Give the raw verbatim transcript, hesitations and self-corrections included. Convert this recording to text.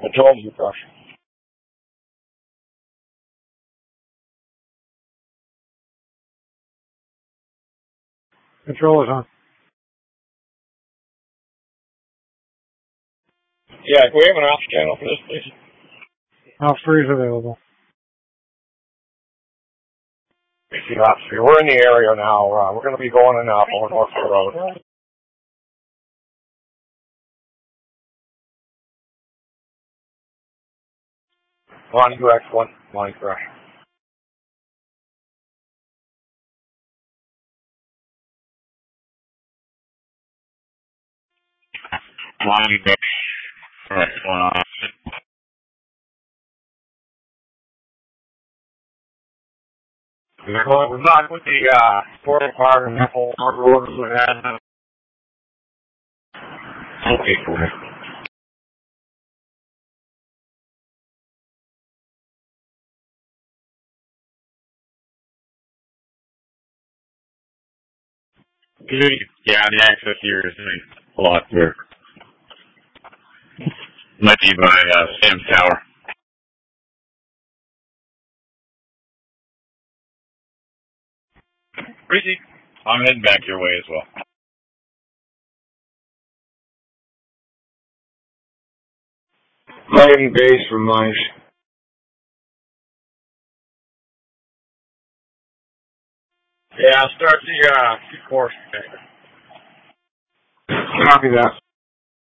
I told you, Josh. Control is on. Yeah, can we have an ops channel for this, please? Ops three is available. Yeah, ops three. We're in the area now. Uh, we're going to be going in now over Norfolk Road. One, two, X one. One, crash. One, X, one. We're not with the, uh, port car and the whole road we had. Okay, cool. Good. Yeah, the access here is a lot clearer. Might be by, uh, Sam's Tower. Breezy. I'm heading back your way as well. Miami base for mine. Yeah, start the, uh, course. Copy that.